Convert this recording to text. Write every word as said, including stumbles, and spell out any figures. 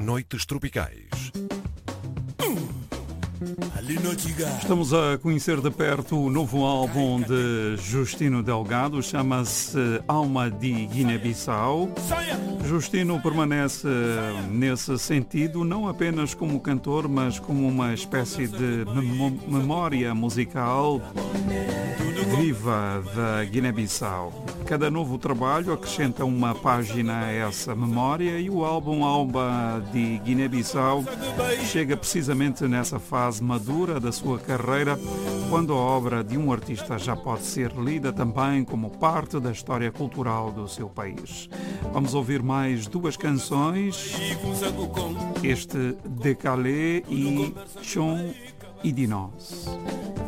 Noites Tropicais. Estamos a conhecer de perto o novo álbum de Justino Delgado, chama-se Alma de Guiné-Bissau. Justino permanece nesse sentido não apenas como cantor, mas como uma espécie de memória musical viva da Guiné-Bissau. Cada novo trabalho acrescenta uma página a essa memória e o álbum Alma de Guiné-Bissau chega precisamente nessa fase madura da sua carreira, quando a obra de um artista já pode ser lida também como parte da história cultural do seu país. Vamos ouvir mais duas canções, este Décalé e Chon Idinos.